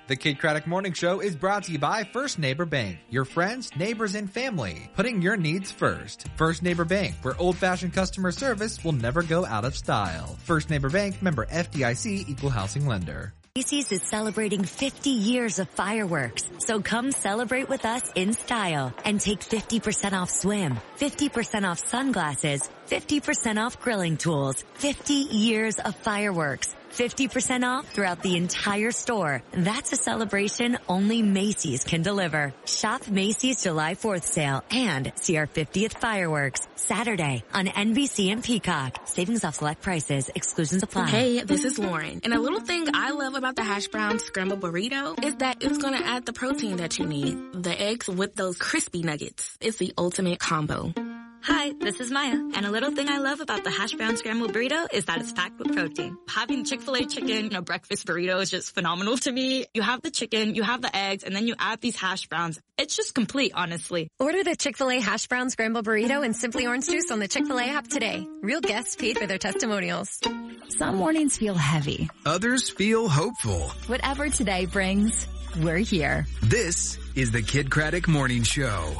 The Kid Craddock Morning Show is brought to you by First Neighbor Bank. Your friends, neighbors, and family. Putting your needs first. First Neighbor Bank, where old-fashioned customer service will never go out of style. First Neighbor Bank, member FDIC, equal housing lender. Macy's is celebrating 50 years of fireworks, so come celebrate with us in style and take 50% off swim, 50% off sunglasses, 50% off grilling tools, 50 years of fireworks. 50% off throughout the entire store. That's a celebration only Macy's can deliver. Shop Macy's July 4th sale and see our 50th fireworks Saturday on NBC and Peacock. Savings off select prices. Exclusions apply. Hey, this is Lauren. And a little thing I love about the hash brown scrambled burrito is that it's going to add the protein that you need. The eggs with those crispy nuggets. It's the ultimate combo. Hi, this is Maya, and a little thing I love about the hash brown scrambled burrito is that it's packed with protein. Having Chick-fil-A chicken in a breakfast burrito is just phenomenal to me. You have the chicken, you have the eggs, and then you add these hash browns. It's just complete, honestly. Order the Chick-fil-A hash brown scrambled burrito and Simply Orange Juice on the Chick-fil-A app today. Real guests paid for their testimonials. Some mornings feel heavy. Others feel hopeful. Whatever today brings, we're here. This is the Kid Craddock Morning Show.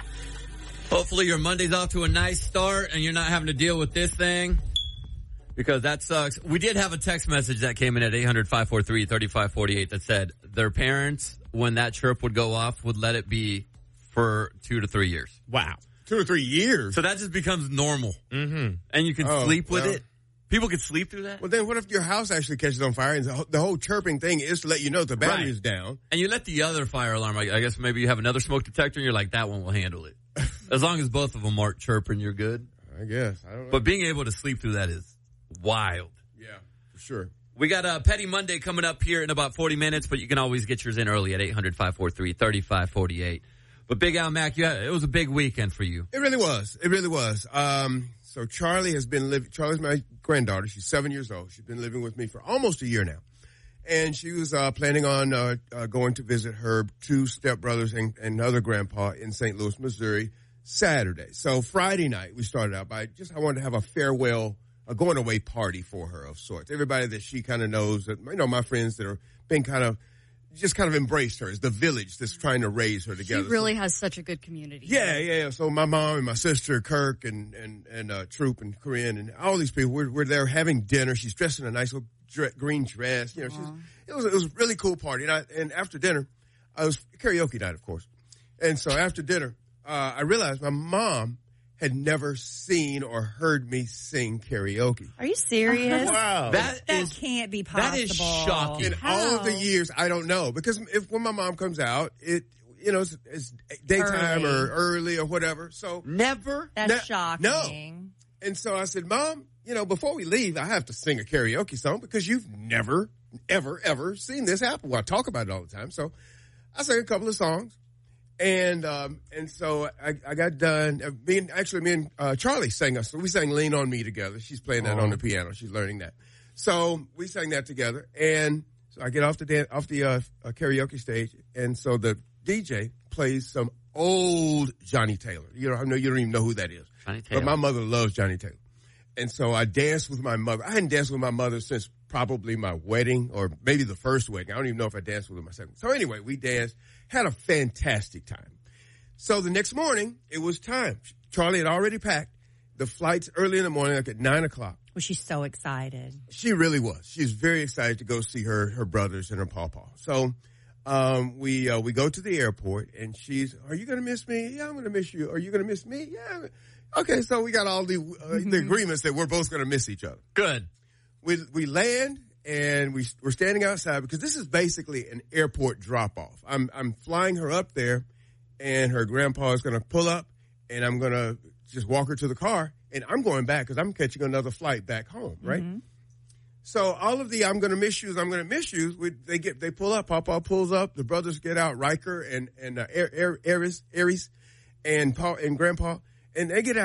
Hopefully your Monday's off to a nice start and you're not having to deal with this thing, because that sucks. We did have a text message that came in at 800-543-3548 that said their parents, when that chirp would go off, would let it be for 2 to 3 years. Wow. 2 to 3 years? So that just becomes normal. Mm-hmm. And you can sleep with it. People can sleep through that. Well, then what if your house actually catches on fire and the whole chirping thing is to let you know the battery is down? And you let the other fire alarm, I guess maybe you have another smoke detector and you're like, that one will handle it. As long as both of them aren't chirping, you're good. I guess. I don't know. But being able to sleep through that is wild. Yeah, for sure. We got a Petty Monday coming up here in about 40 minutes, but you can always get yours in early at 800-543-3548. But Big Al Mac, it was a big weekend for you. It really was. It really was. So Charlie has been living, Charlie's my granddaughter. She's 7 years old. She's been living with me for almost a year now. And she was planning on going to visit her 2 stepbrothers and another grandpa in St. Louis, Missouri, Saturday. So Friday night, we started out I wanted to have a farewell, a going away party for her of sorts. Everybody that she kind of knows, that my friends that are been kind of embraced her. It's the village that's trying to raise her together. She really has such a good community. Yeah. So my mom and my sister, Kirk and Troop and Corinne and all these people, we're there having dinner. She's dressed in a nice little green dress. It was a really cool party. And after dinner, it was karaoke night, of course. And so after dinner, I realized my mom had never seen or heard me sing karaoke. Are you serious? Wow. That can't be possible. That is shocking. In all of the years, I don't know. Because when my mom comes out, it's daytime or early or whatever. So never? That's shocking. No. And so I said, Mom, before we leave, I have to sing a karaoke song because you've never, ever, ever seen this happen. Well, I talk about it all the time. So I sang a couple of songs. And so I got done. Me and Charlie sang us. So we sang Lean on Me together. She's playing that on the piano. She's learning that. So we sang that together. And so I get off the karaoke stage. And so the DJ plays some old Johnny Taylor. I know you don't even know who that is. Johnny Taylor. But my mother loves Johnny Taylor. And so I danced with my mother. I hadn't danced with my mother since probably my wedding or maybe the first wedding. I don't even know if I danced with her my second. So anyway, we danced, had a fantastic time. So the next morning, it was time. Charlie had already packed the flights early in the morning, like at 9 o'clock. Was she so excited? She really was. She's very excited to go see her brothers and her pawpaw. So we go to the airport, and she's, are you going to miss me? Yeah, I'm going to miss you. Are you going to miss me? Yeah. Okay, so we got all the agreements that we're both going to miss each other. Good. We land, and we're standing outside because this is basically an airport drop-off. I'm flying her up there, and her grandpa is going to pull up, and I'm going to just walk her to the car, and I'm going back because I'm catching another flight back home, right? Mm-hmm. So all of the I'm going to miss yous, they pull up, Pawpaw pulls up, the brothers get out, Riker and Aries and Paul and Grandpa, and they get out.